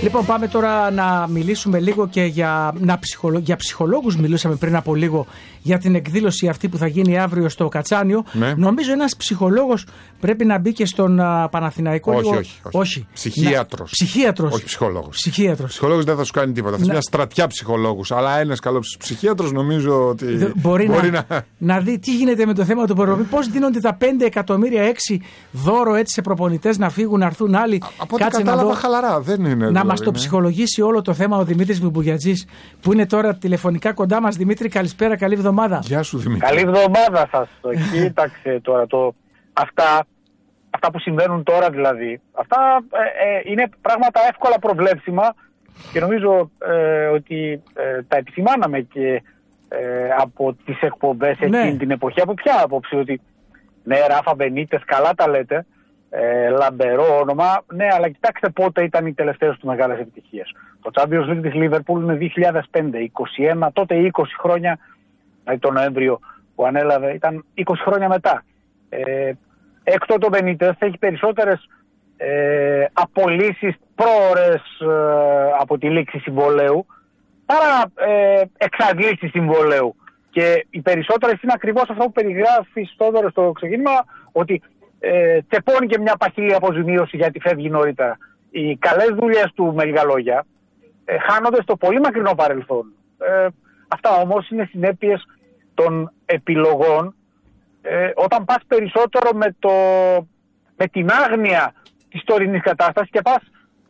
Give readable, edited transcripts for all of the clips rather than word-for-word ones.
Λοιπόν, πάμε τώρα να μιλήσουμε λίγο και για ψυχολόγους. Μιλούσαμε πριν από λίγο για την εκδήλωση αυτή που θα γίνει αύριο στο Κατσάνιο. Ναι. Νομίζω ένας ψυχολόγος πρέπει να μπει και στον Παναθηναϊκό. Όχι. Ψυχίατρος. Ψυχίατρος. Όχι ψυχολόγος. Ψυχίατρος δεν θα σου κάνει τίποτα. Θα είσαι μια στρατιά ψυχολόγους. Αλλά ένας καλός ψυχίατρος νομίζω ότι μπορεί να δει τι γίνεται με το θέμα του προπονητή. Πώς δίνονται τα 5 εκατομμύρια 6 δώρο έτσι σε προπονητές να φύγουν, να έρθουν άλλοι. Από ό,τι κατάλαβα χαλαρά. Δεν είναι. Να μας το ψυχολογήσει όλο το θέμα ο Δημήτρης Βουμπογιατζής που είναι τώρα τηλεφωνικά κοντά μας. Δημήτρη, καλησπέρα, καλή εβδομάδα. Γεια σου, Δημήτρη. Καλή εβδομάδα σας. Κοίταξε τώρα αυτά που συμβαίνουν τώρα δηλαδή. Αυτά είναι πράγματα εύκολα προβλέψιμα και νομίζω ότι τα επισημάναμε και από τις εκπομπές εκείνη την εποχή. Από ποια άποψη? Ότι ναι, Ράφα Μπενίτες, καλά τα λέτε. Λαμπερό όνομα, ναι, αλλά κοιτάξτε πότε ήταν οι τελευταίες του μεγάλες επιτυχίες. Το Champions League της Liverpool είναι 2005, 21, τότε 20 χρόνια, δηλαδή το Νοέμβριο που ανέλαβε, ήταν 20 χρόνια μετά. Έκτοτε ο Μπενίτες έχει περισσότερες απολύσεις πρόωρες από τη λήξη συμβολαίου παρά εξαντλήσεις συμβολαίου. Και οι περισσότερες είναι ακριβώς αυτό που περιγράφει Στόδωρο στο ξεκίνημα, ότι τσεπώνει και μια παχυλή αποζημίωση γιατί φεύγει νωρίτερα. Οι καλές δουλειές του, με λίγα λόγια, χάνονται στο πολύ μακρινό παρελθόν. Αυτά όμως είναι συνέπειες των επιλογών όταν πας περισσότερο με την άγνοια της τωρινής κατάστασης και πας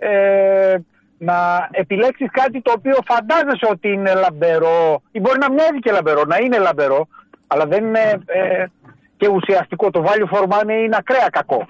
να επιλέξεις κάτι το οποίο φαντάζεσαι ότι είναι λαμπερό ή μπορεί να μοιάζει και λαμπερό, να είναι λαμπερό, αλλά δεν είναι και ουσιαστικό. Το value for money είναι ακραία κακό.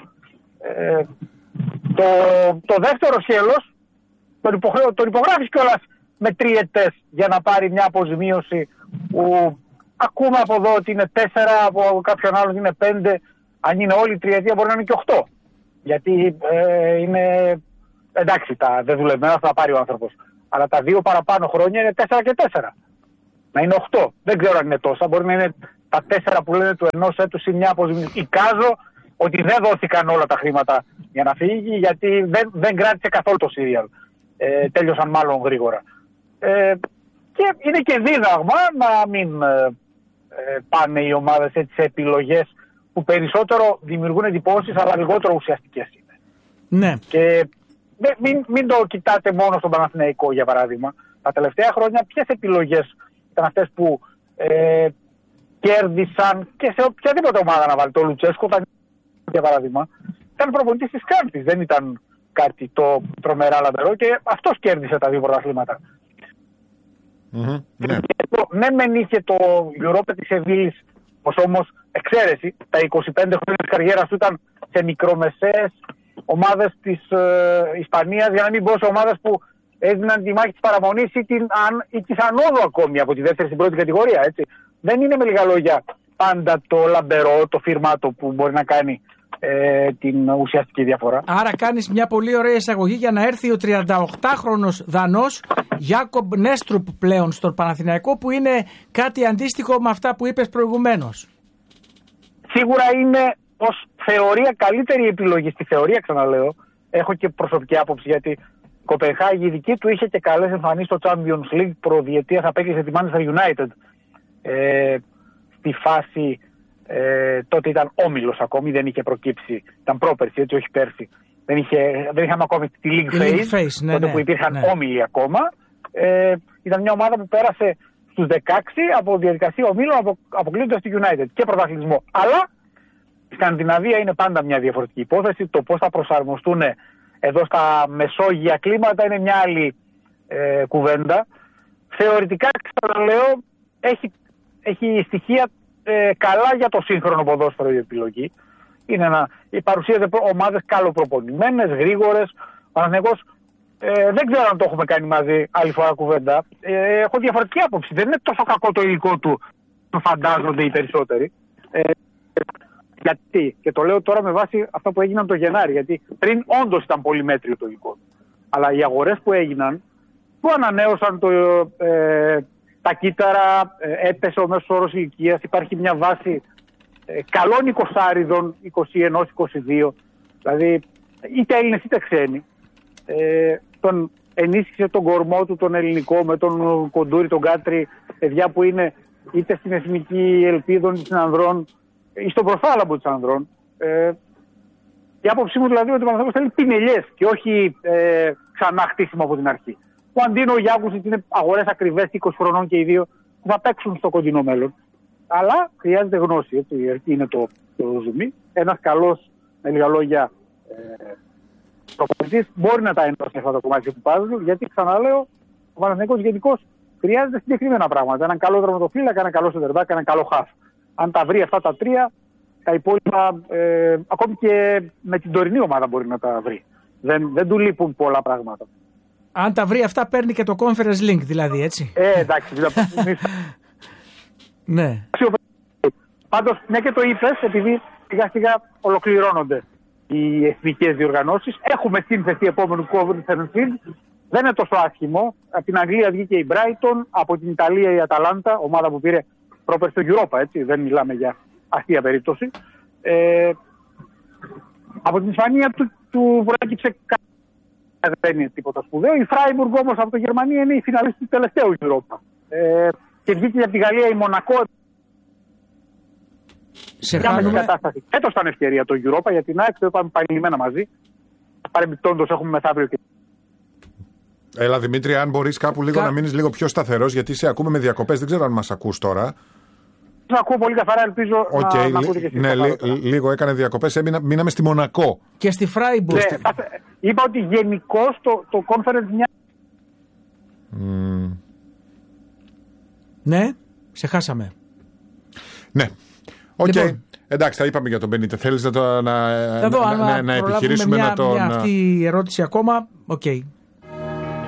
Το δεύτερο σκέλος τον υπογράφεις κιόλας με 3 ετές για να πάρει μια αποζημίωση που ακούμε από εδώ ότι είναι 4, από κάποιον άλλον είναι 5, αν είναι όλη η τριετία μπορεί να είναι και 8. Γιατί είναι, εντάξει, τα δεν δουλεμένα θα τα πάρει ο άνθρωπος. Αλλά τα 2 παραπάνω χρόνια είναι 4 και 4. Να είναι 8. Δεν ξέρω αν είναι τόσα. Μπορεί να είναι τα 4 που λένε του ενός έτους ή μια αποζημίωση. Εικάζω ότι δεν δόθηκαν όλα τα χρήματα για να φύγει, γιατί δεν κράτησε καθόλου το σύριαλ. Τέλειωσαν μάλλον γρήγορα. Και είναι και δίδαγμα να μην πάνε οι ομάδες έτσι σε επιλογές που περισσότερο δημιουργούν εντυπώσεις αλλά λιγότερο ουσιαστικές είναι. Ναι. Και μην το κοιτάτε μόνο στον Παναθηναϊκό, για παράδειγμα. Τα τελευταία χρόνια ποιες επιλογές ήταν αυτές που κέρδισαν και σε οποιαδήποτε ομάδα να βάλει? Το Λουτσέσκο, για παράδειγμα, ήταν προπονητής της Κάρτης. Δεν ήταν κάτι το τρομερά λαμπερό και αυτός κέρδισε τα 2 πρωταθλήματα. Ναι, μεν είχε το Europa της Σεβίλης ως όμως εξαίρεση. Τα 25 χρόνια της καριέρας του ήταν σε μικρομεσαίες ομάδες της Ισπανίας, για να μην πω σε ομάδες που έδιναν τη μάχη της παραμονής ή της ανόδου ακόμη από τη δεύτερη στην πρώτη κατηγορία. Έτσι. Δεν είναι με λίγα λόγια πάντα το λαμπερό, το φυρμάτο που μπορεί να κάνει την ουσιαστική διαφορά. Άρα κάνεις μια πολύ ωραία εισαγωγή για να έρθει ο 38χρονος Δανός Γιάκομπ Νέστρουπ πλέον στον Παναθηναϊκό, που είναι κάτι αντίστοιχο με αυτά που είπες προηγουμένως. Σίγουρα είναι ως θεωρία καλύτερη επιλογή. Στη θεωρία, ξαναλέω, έχω και προσωπική άποψη, γιατί η Κοπενχάγη η δική του είχε και καλές εμφανίσεις στο Champions League. Προδιετίας απέκλεισε τη Manchester United στη φάση. Τότε ήταν όμιλος ακόμη, δεν είχε προκύψει. Ήταν πρόπερση, έτσι, όχι πέρσι. Δεν είχαμε ακόμη τη League Phase, τότε που υπήρχαν όμιλοι ακόμα. Ήταν μια ομάδα που πέρασε στους 16 από διαδικασία ομίλων, αποκλείοντας τη United και πρωταθλητισμό. Αλλά η Σκανδιναβία είναι πάντα μια διαφορετική υπόθεση. Το πώς θα προσαρμοστούν εδώ στα μεσόγεια κλίματα είναι μια άλλη κουβέντα. Θεωρητικά, ξαναλέω, έχει στοιχεία καλά για το σύγχρονο ποδόσφαιρο η επιλογή. Η παρουσίαζε ομάδες καλοπροπονημένες, γρήγορες. Ο Παναθηναϊκός δεν ξέρω αν το έχουμε κάνει μαζί άλλη φορά κουβέντα. Έχω διαφορετική άποψη. Δεν είναι τόσο κακό το υλικό του, το φαντάζονται οι περισσότεροι. Γιατί, και το λέω τώρα με βάση αυτά που έγιναν το Γενάρη, γιατί πριν όντως ήταν πολύ μέτριο το υλικό του. Αλλά οι αγορές που έγιναν, που ανανέωσαν τα κύτταρα, έπεσε ο μέσος όρος ηλικίας, υπάρχει μια βάση καλών 20άριδων, 21-22, δηλαδή είτε Έλληνες είτε ξένοι. Τον ενίσχυσε τον κορμό του τον ελληνικό με τον Κοντούρη, τον Κάτρι, παιδιά που είναι είτε στην Εθνική Ελπίδων της Ανδρών ή στον προθάλαμο της Ανδρών. Η άποψή μου δηλαδή ότι ο Παναθηναϊκός θέλει πινελιές και όχι ξανά χτίσιμο από την αρχή. Ο Αντίνο, ο Γιάκουσιτς είναι αγορές ακριβές 20 χρονών και οι δύο που θα παίξουν στο κοντινό μέλλον. Αλλά χρειάζεται γνώση. Έτσι είναι το ζουμί. Ένας καλός, με λίγα λόγια, προπονητής μπορεί να τα ενώσει αυτά τα κομμάτια του πάζλου, γιατί ξαναλέω, ο Παναθηναϊκός γενικώς χρειάζεται συγκεκριμένα πράγματα. Έναν καλό δραματοφύλακα, έναν καλό σεντερμπάκ, έναν καλό χαφ. Αν τα βρει αυτά τα τρία, τα υπόλοιπα, ακόμη και με την τωρινή ομάδα μπορεί να τα βρει. Δεν του λείπουν πολλά πράγματα. Αν τα βρει αυτά, παίρνει και το conference link, δηλαδή, έτσι. Εντάξει, δηλαδή. Ναι. Πάντως, μια και το είπες, επειδή σιγά σιγά ολοκληρώνονται οι εθνικές διοργανώσεις, έχουμε σύνθεση επόμενου Conference League. Δεν είναι τόσο άσχημο. Από την Αγγλία βγήκε η Brighton, από την Ιταλία η Αταλάντα, ομάδα που πήρε πρόπερ στο Europa, έτσι. Δεν μιλάμε για αστεία περίπτωση. Από την Ισπανία του προέκυψε δεν είναι τίποτα σπουδαίο. Η Φράιμπουργκ όμως από τη Γερμανία είναι η φιναλίστη του τελευταίου Europa. Και βγήκε από τη Γαλλία η Μονακό. Σε χάνουμε. Έτος ήταν ευκαιρία το Europa για την ΑΕΚ, το είπαμε παλιμένα μαζί. Παρεμπιπτόντως έχουμε μεθαύριο και. Έλα Δημήτρη, αν μπορείς κάπου λίγο να μείνεις λίγο πιο σταθερός, γιατί σε ακούμε με διακοπές, δεν ξέρω αν μας ακούς τώρα. Σας ακούω πολύ καθαρά, ελπίζω να ακούτε και εσείς. Ναι, λίγο έκανε διακοπές, μείναμε στη Μονακό. Και στη Φράιμπουργκ. Είπα ότι γενικώς το conference μια. Ναι, σε χάσαμε. Ναι. Οκ. Λοιπόν, εντάξει, τα είπαμε για τον Μπενίτε. Θέλεις να επιχειρήσουμε να τον. Μια αυτή η ερώτηση ακόμα. Οκ.